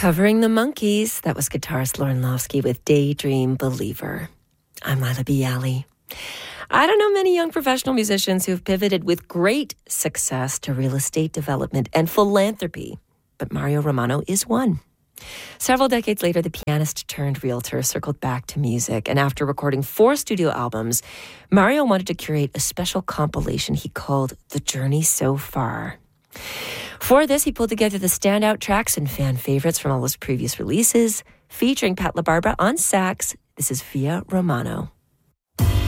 Covering the Monkees, that was guitarist Lauren Lofsky with Daydream Believer. I'm Lila Bialy. I don't know many young professional musicians who've pivoted with great success to real estate development and philanthropy, but Mario Romano is one. Several decades later, the pianist turned realtor circled back to music, and after recording 4 studio albums, Mario wanted to curate a special compilation he called The Journey So Far. For this, he pulled together the standout tracks and fan favorites from all his previous releases, featuring Pat LaBarbera on sax. This is Via Romano.